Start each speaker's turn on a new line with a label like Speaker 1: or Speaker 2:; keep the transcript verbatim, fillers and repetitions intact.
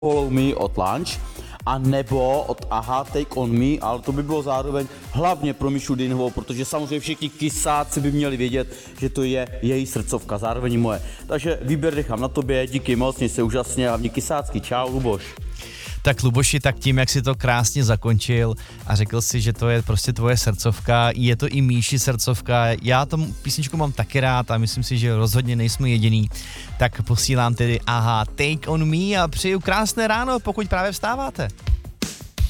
Speaker 1: Follow Me od Lunch, a nebo od Aha Take On Me, ale to by bylo zároveň hlavně pro Míšu Dynovou, protože samozřejmě všichni kysáci by měli vědět, že to je její srdcovka, zároveň moje. Takže výběr nechám na tobě, díky moc, měj se úžasně, hlavně kysácky, čau Luboš.
Speaker 2: Tak Luboši, tak tím, jak si to krásně zakončil a řekl si, že to je prostě tvoje srdcovka, je to i Míši srdcovka, já tomu písničku mám taky rád a myslím si, že rozhodně nejsme jediný, tak posílám tedy Aha Take On Me a přeju krásné ráno, pokud právě vstáváte.